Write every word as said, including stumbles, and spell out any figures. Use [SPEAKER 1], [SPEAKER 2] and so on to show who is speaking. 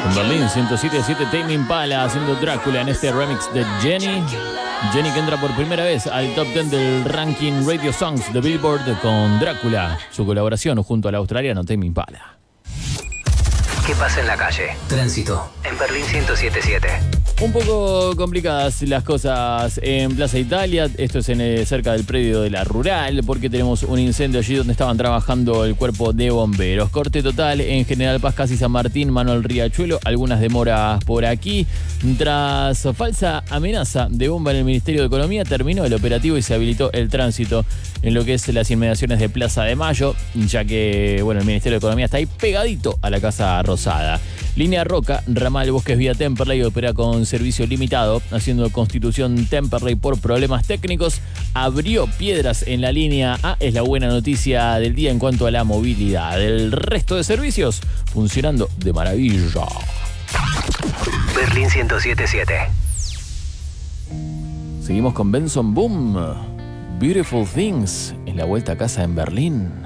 [SPEAKER 1] En Berlín, ciento siete punto siete, Tame Impala haciendo Drácula en este remix de Jenny. Jenny que entra por primera vez al top diez del ranking Radio Songs de Billboard con Drácula, su colaboración junto al australiano Tame Impala.
[SPEAKER 2] ¿Qué pasa en la calle? Tránsito en Berlín ciento siete punto siete.
[SPEAKER 1] Un poco complicadas las cosas en Plaza Italia, esto es en, eh, cerca del predio de la Rural, porque tenemos un incendio allí donde estaban trabajando el cuerpo de bomberos. Corte total en General Paz, casi San Martín, Manuel Riachuelo, algunas demoras por aquí. Tras falsa amenaza de bomba en el Ministerio de Economía, terminó el operativo y se habilitó el tránsito en lo que es las inmediaciones de Plaza de Mayo, ya que bueno, el Ministerio de Economía está ahí pegadito a la Casa Rosada. Línea Roca, ramal Bosques vía Temperley, opera con servicio limitado, haciendo Constitución Temperley por problemas técnicos. Abrió piedras en la línea A, es la buena noticia del día en cuanto a la movilidad. El resto de servicios funcionando de maravilla.
[SPEAKER 2] Berlín ciento siete punto siete.
[SPEAKER 1] Seguimos con Benson Boom. Beautiful Things en la vuelta a casa en Berlín.